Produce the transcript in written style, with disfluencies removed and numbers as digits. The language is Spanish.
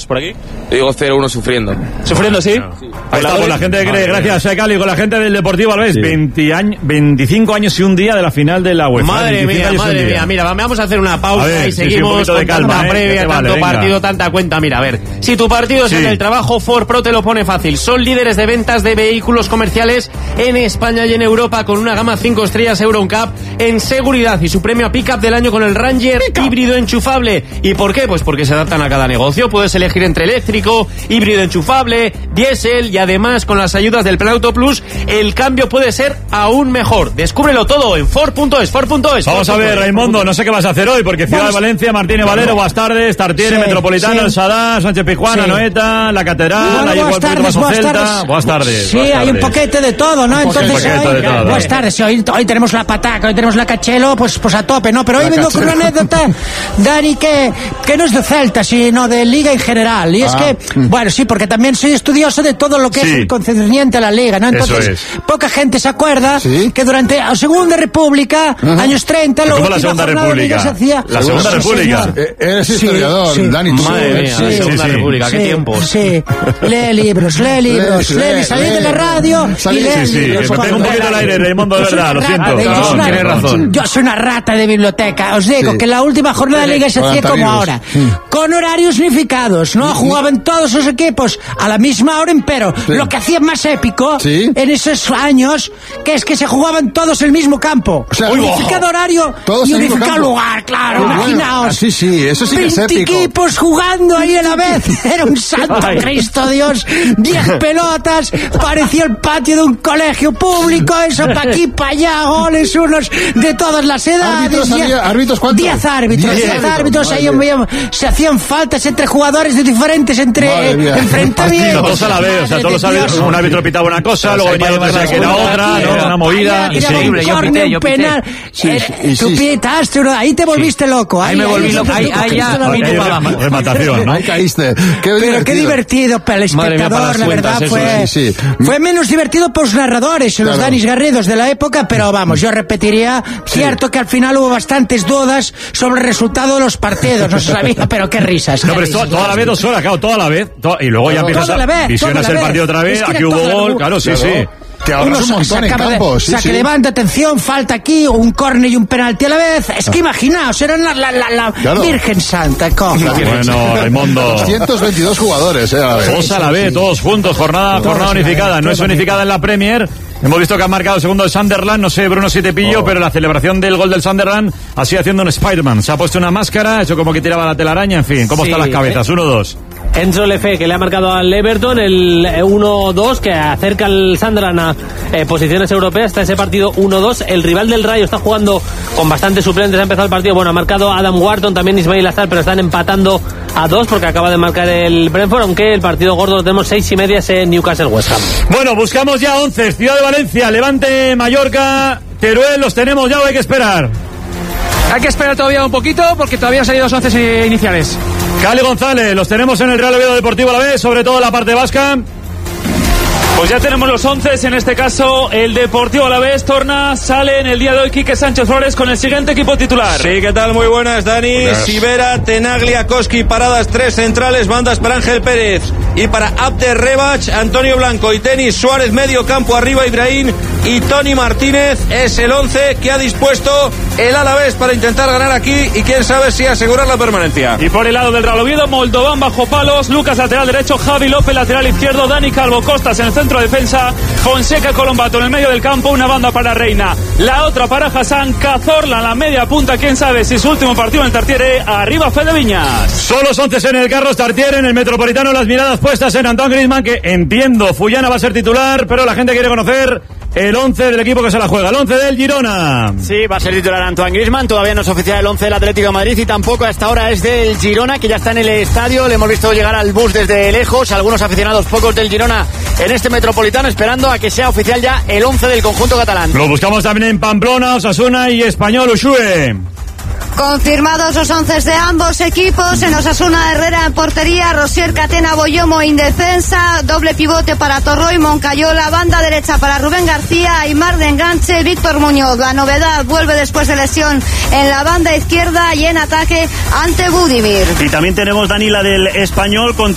por aquí? Yo digo 0-1 sufriendo. ¿Sufriendo, sí? Sí. Ahí está, con la gente que cree, gracias a Cali, con la gente del Deportivo Alavés, sí. 25 años y un día de la final de la UEFA. Madre mía, mira, vamos a hacer una pausa y seguimos con tanta previa, tanto partido, tanta cuenta. Mira, a ver, si tu partido es en el trabajo, Ford Pro te lo pone fácil. Son líderes de ventas de vehículos comerciales en España y en Europa, con una gama 5 estrellas Euro NCAP en seguridad y su premio a Pickup del año con el Ranger híbrido enchufable. ¿Y por qué? Pues porque se adaptan a cada negocio. Puedes elegir entre eléctrico, híbrido enchufable, diésel, y además con las ayudas del Plan Auto Plus el cambio puede ser aún mejor. Descúbrelo todo en Ford.es. Vamos a ver, Raimundo, no sé qué vas a hacer hoy, porque Ciudad de Valencia, Martínez Valero, buenas tardes, Tartiere, Metropolitano, El Sadar, Sánchez Pizjuán, Anoeta, La Catedral, ahí buenas tardes. Sí, hay un poquete de todo, ¿no? Entonces hoy, buenas tardes, hoy tenemos la pataca, hoy tenemos la Cachelo, pues a tope, ¿no? Pero hoy vengo con una anécdota, Dani, que no es de Celta, sino de Liga en general. Y es que, bueno, sí, porque también soy estudioso de todo lo que es el concerniente a la Liga, ¿no? Entonces, poca gente se acuerda que durante la Segunda República, años 30, ¿cómo la Segunda República? Se hacía... La Segunda República. Eres historiador, Dani. Madre mía, la Segunda República, qué tiempos. Sí, lee libros, salí de la radio y lee libros. Tengo un poquito el aire, Raimundo, de verdad, lo siento. Tienes razón. Yo soy una rata de biblioteca. Os digo que la última jornada de Liga se hacía como ahora, con horarios unificados, ¿no? Jugaban todos los equipos a la misma hora, pero lo que hacía más épico en esos años, que es que se jugaban todos en el mismo campo. O sea, unificado horario y unificado lugar, claro, imaginaos. Sí, eso sí que es épico. 20 equipos jugando ahí a la vez. Era un santo Cristo Dios. 10 pelotas, parecía el patio de un colegio público, eso para aquí, para allá, goles, unos de todas las edades. ¿Árbitros cuántos? 10 árbitros, ahí se hacían faltas entre jugadores de diferentes enfrentamientos. Todos a la vez, o sea, todos los árbitros, un árbitro pitaba una cosa, luego venía otra que era otra, ¿no? Una movida. Increíble, yo penal. Tú pitaste, ahí te volviste loco. Ahí me volví loco, ahí ya rematación, ¿no? Ahí caíste. Pero qué divertido para el espectador, la verdad, fue menos divertido por los narradores, los Danis Garridos de la época, pero vamos, yo repetiría, cierto que al final hubo bastantes dudas sobre el resultado de los partidos, no se sabía, pero qué risas. No, pero toda la vez 2 horas, claro, toda la vez, y luego ya empiezas a visionas el partido otra vez, aquí hubo gol, claro, sí. Que ahora un montón en campo, que levanta, atención, falta aquí, un córner y un penalti a la vez. Es que imaginaos, eran la Virgen Santa. Bueno, Raimundo. 222 jugadores, a la vez. Todos a la vez, todos juntos, jornada unificada. No es unificada en la Premier. Hemos visto que ha marcado el segundo el Sunderland, no sé, Bruno, si te pillo, pero la celebración del gol del Sunderland ha sido haciendo un Spider-Man. Se ha puesto una máscara, hecho como que tiraba la telaraña, en fin. ¿Cómo están las cabezas? 1-2. Enzo Lefe, que le ha marcado al Everton el 1-2, que acerca al Sunderland a posiciones europeas. Está ese partido 1-2. El rival del Rayo está jugando con bastantes suplentes. Ha empezado el partido. Bueno, ha marcado Adam Wharton, también Ismail Azar, pero están empatando a 2 porque acaba de marcar el Brentford, aunque el partido gordo lo tenemos 6:30 en Newcastle West Ham. Bueno, buscamos ya 11. Ciudad de Valencia, Levante, Mallorca, Teruel, ¿los tenemos ya o hay que esperar? Hay que esperar todavía un poquito porque todavía han salido los 11 iniciales. Cali González, los tenemos en el Real Oviedo Deportivo Alavés, sobre todo la parte vasca. Pues ya tenemos los 11, en este caso el Deportivo Alavés sale en el día de hoy Quique Sánchez Flores con el siguiente equipo titular. Sí, ¿qué tal? Muy buenas, Dani. Sivera, Tenaglia, Koski, paradas 3 centrales, bandas para Ángel Pérez y para Abder Rebach, Antonio Blanco y Tenis Suárez, medio campo arriba Ibrahim y Tony Martínez. Es el 11 que ha dispuesto el Alavés para intentar ganar aquí y quién sabe si asegurar la permanencia. Y por el lado del Real Oviedo, Moldován bajo palos, Lucas lateral derecho, Javi López lateral izquierdo, Dani Calvo Costas en el centro de defensa, Fonseca Colombato en el medio del campo, una banda para Reina, la otra para Hassan, Cazorla en la media punta, quién sabe si su último partido en el Tartiere, arriba Fede Viñas. Son los 11 en el Carlos Tartiere, en el Metropolitano, las miradas puestas en Antoine Griezmann, que entiendo, Fullana va a ser titular, pero la gente quiere conocer el 11 del equipo que se la juega, el 11 del Girona. Sí, va a ser titular Antoine Griezmann, todavía no es oficial el 11 del Atlético de Madrid y tampoco a esta hora es del Girona, que ya está en el estadio, le hemos visto llegar al bus desde lejos, algunos aficionados pocos del Girona en este Metropolitano esperando a que sea oficial ya el 11 del conjunto catalán. Lo buscamos también en Pamplona, Osasuna y Español, Ushue. Confirmados los 11 de ambos equipos. En Osasuna, Herrera en portería, Rosier, Catena, Boyomo en defensa, doble pivote para Torroy, Moncayola, banda derecha para Rubén García, Aimar de enganche, Víctor Muñoz. La novedad, vuelve después de lesión en la banda izquierda y en ataque ante Budimir. Y también tenemos, Dani, la del Español con